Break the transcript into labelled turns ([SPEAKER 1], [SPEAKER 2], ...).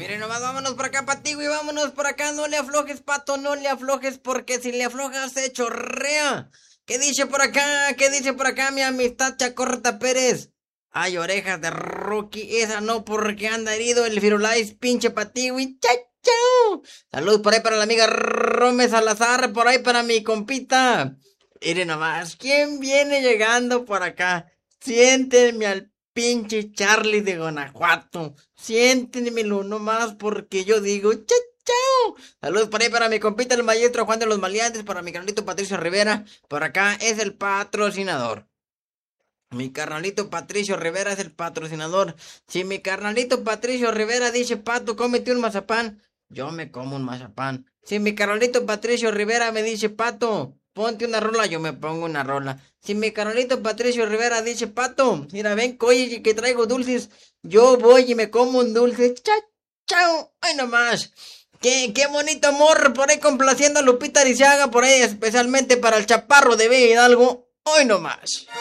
[SPEAKER 1] Miren nomás, vámonos por acá, Patigo, y vámonos por acá. No le aflojes, Pato, no le aflojes, porque si le aflojas se chorrea. ¿Qué dice por acá? ¿Qué dice por acá mi amistad Chacorta Pérez? Hay orejas de rookie, esa no, porque anda herido el Firulais, pinche Patigo, y chao, chao. Salud por ahí para la amiga Rome Salazar, por ahí para mi compita. Miren nomás, ¿quién viene llegando por acá? Siéntenme al pinche Charlie de Guanajuato. Siéntenmelo nomás porque yo digo chao, chao. Saludos por ahí para mi compita el maestro Juan de los Maleantes, para mi carnalito Patricio Rivera. Por acá es el patrocinador. Mi carnalito Patricio Rivera es el patrocinador. Si mi carnalito Patricio Rivera dice, Pato, cómete un mazapán, yo me como un mazapán. Si mi carnalito Patricio Rivera me dice, Pato, ponte una rola, yo me pongo una rola. Si mi carnalito Patricio Rivera dice, Pato, mira, ven, oye, que traigo dulces, yo voy y me como un dulce. Chao, chao, ay nomás. Qué bonito amor, por ahí complaciendo a Lupita Arizaga, por ahí especialmente para el chaparro de Bella Hidalgo. Hoy nomás.